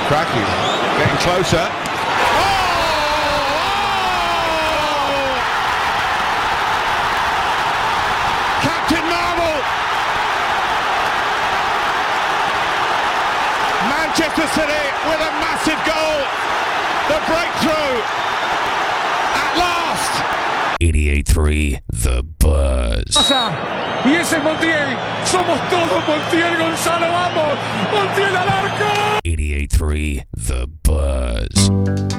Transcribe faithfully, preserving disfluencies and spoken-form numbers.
Cracking. Getting closer. Oh! Captain Marvel! Manchester City with a massive goal. The breakthrough. At last. eighty-eight three The Buzz. Y ese es Montiel. Somos todos Montiel, Gonzalo, vamos. Montiel al arco. eighty-eight three The Buzz.